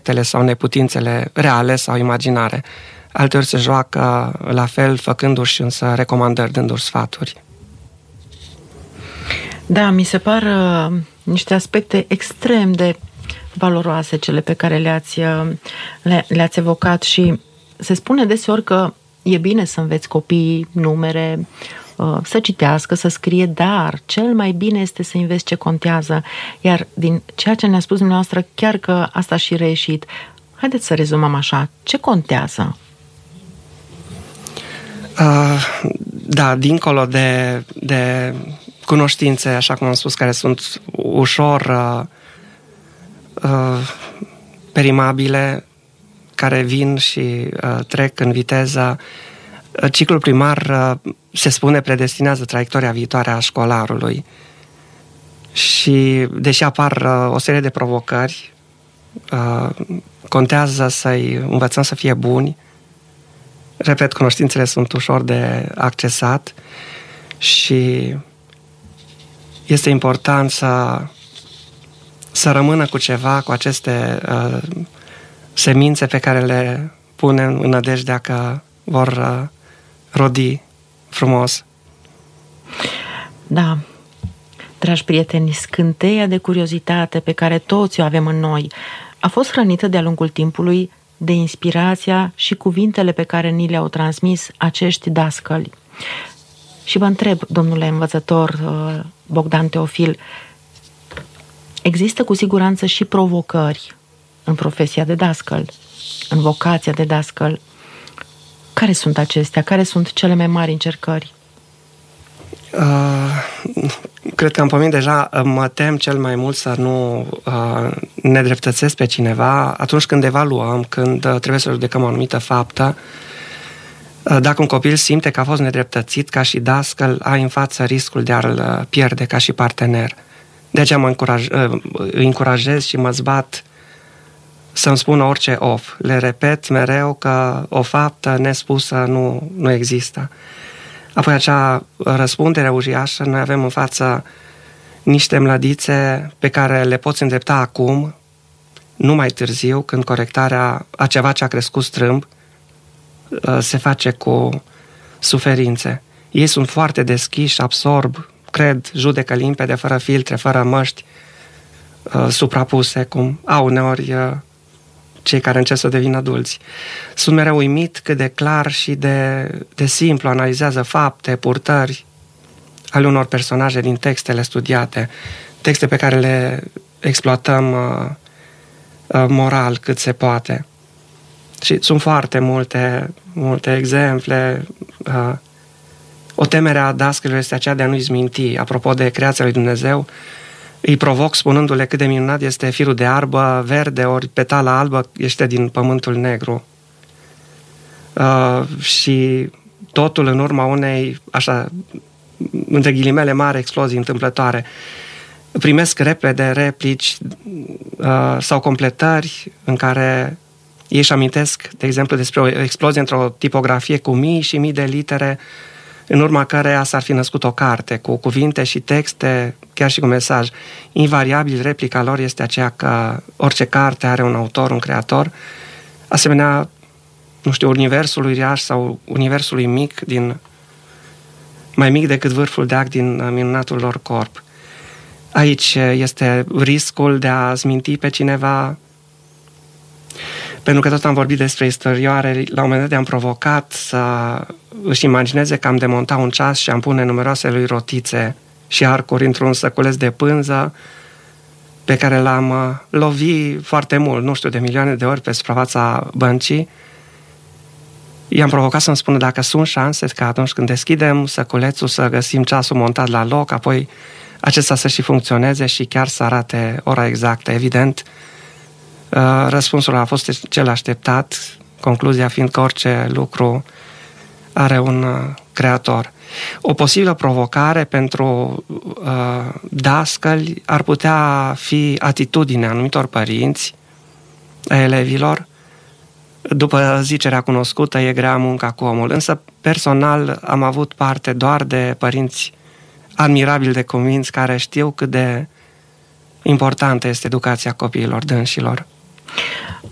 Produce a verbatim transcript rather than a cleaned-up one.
defectele sau neputințele reale sau imaginare. Alteori se joacă la fel, făcându-și însă recomandări, dându-și sfaturi. Da, mi se par uh, niște aspecte extrem de valoroase cele pe care le-ați, uh, le, le-ați evocat și se spune deseori că e bine să înveți copiii numere, uh, să citească, să scrie, dar cel mai bine este să înveți ce contează. Iar din ceea ce ne-a spus dumneavoastră, chiar că asta a și reieșit. Haideți să rezumăm așa. Ce contează? Uh, da, dincolo de, de cunoștințe, așa cum am spus, care sunt ușor uh, uh, perimabile, care vin și uh, trec în viteză, uh, ciclul primar, uh, se spune, predestinează traiectoria viitoare a școlarului. Și deși apar uh, o serie de provocări, uh, contează să-i învățăm să fie buni. Repet, cunoștințele sunt ușor de accesat și este important să, să rămână cu ceva, cu aceste uh, semințe pe care le punem în nădejdea că vor uh, rodi frumos. Da. Dragi prieteni, scânteia de curiozitate pe care toți o avem în noi a fost hrănită de-a lungul timpului de inspirația și cuvintele pe care ni le-au transmis acești dascăli. Și vă întreb, domnule învățător Bogdan Teofil, există cu siguranță și provocări în profesia de dascăl, în vocația de dascăl. Care sunt acestea? Care sunt cele mai mari încercări? Uh, cred că am pomenit deja, mă tem cel mai mult să nu uh, nedreptățesc pe cineva atunci când evaluăm, când uh, trebuie să judecăm o anumită faptă. Uh, dacă un copil simte că a fost nedreptățit ca și dascăl, ai în față riscul de a-l pierde ca și partener. De aceea mă încuraj, uh, îi încurajez și mă zbat să-mi spună orice of. Le repet mereu că o faptă nespusă nu, nu există. Apoi acea răspundere uriașă, noi avem în față niște mlădițe pe care le poți îndrepta acum, nu mai târziu, când corectarea a ceva ce a crescut strâmb se face cu suferințe. Ei sunt foarte deschiși, absorb, cred, judecă limpede, fără filtre, fără măști suprapuse, cum au uneori cei care încep să devină adulți. Sunt mereu uimit cât de clar și de, de simplu analizează fapte, purtări ale unor personaje din textele studiate, texte pe care le exploatăm uh, uh, moral cât se poate. Și sunt foarte multe, multe exemple. Uh, o temere a dascălilor este aceea de a nu izminti. Apropo de creația lui Dumnezeu, îi provoc spunându-le cât de minunat este firul de arbă verde, ori petala albă este din pământul negru. Uh, și totul în urma unei, așa, între ghilimele, mari explozii întâmplătoare. Primesc repede replici uh, sau completări în care ei își amintesc, de exemplu, despre o explozie într-o tipografie cu mii și mii de litere, în urma căreia s-ar fi născut o carte cu cuvinte și texte, chiar și cu mesaj. Invariabil, replica lor este aceea că orice carte are un autor, un creator, asemenea, nu știu, universului uriaș sau universului mic, din, mai mic decât vârful de ac din minunatul lor corp. Aici este riscul de a zminti pe cineva, pentru că tot am vorbit despre istorioare, la un moment dat i-am provocat să își imagineze că am demontat un ceas și am pune numeroase lui rotițe și arcuri într-un săculeț de pânză pe care l-am lovit foarte mult, nu știu, de milioane de ori pe suprafața băncii. I-am provocat să-mi spună dacă sunt șanse că atunci când deschidem săculețul să găsim ceasul montat la loc, apoi acesta să și funcționeze și chiar să arate ora exactă. Evident, răspunsul a fost cel așteptat, concluzia fiind că orice lucru are un creator. O posibilă provocare pentru uh, dascăli ar putea fi atitudinea anumitor părinți, a elevilor. După zicerea cunoscută, e grea munca cu omul. Însă, personal, am avut parte doar de părinți admirabil de convinți care știu cât de importantă este educația copiilor dânșilor.